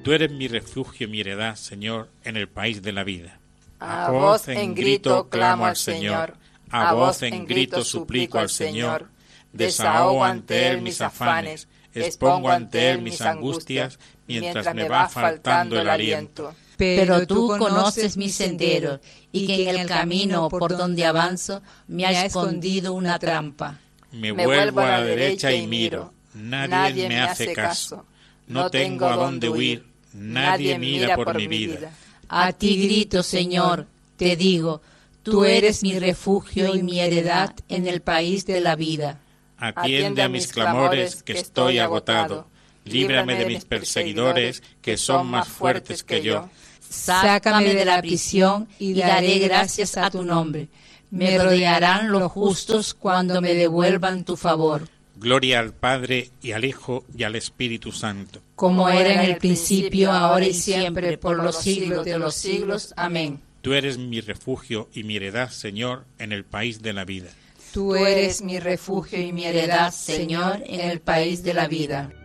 Tú eres mi refugio y mi heredad, Señor, en el país de la vida. A voz en grito clamo al Señor, a voz en grito suplico al Señor. Desahogo ante Él mis afanes, expongo ante Él mis angustias, mientras me va faltando el aliento. Pero tú conoces mis senderos, y que en el camino por donde avanzo me ha escondido una trampa. Me vuelvo a la derecha y miro, nadie me hace caso. No tengo a dónde huir, nadie mira por mi vida. A ti grito, Señor, te digo, tú eres mi refugio y mi heredad en el país de la vida. Atiende a mis clamores, que estoy agotado. Líbrame de mis perseguidores, que son más fuertes que yo. Sácame de la prisión y daré gracias a tu nombre. Me rodearán los justos cuando me devuelvan tu favor. Gloria al Padre, y al Hijo, y al Espíritu Santo. Como era en el principio, ahora y siempre, por los siglos de los siglos. Amén. Tú eres mi refugio y mi heredad, Señor, en el país de la vida. Tú eres mi refugio y mi heredad, Señor, en el país de la vida.